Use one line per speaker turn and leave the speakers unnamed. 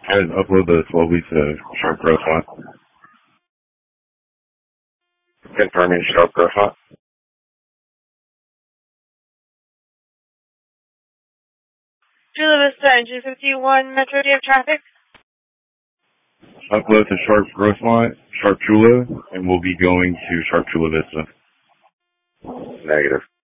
And upload the slowly to Sharp Growth Lot. Confirming Sharp Growth Lot.
Chula Vista, engine 51, Metro, do you have traffic?
Upload to Sharp Growth Lot, Sharp Chula, and we'll be going to Sharp Chula Vista. Negative.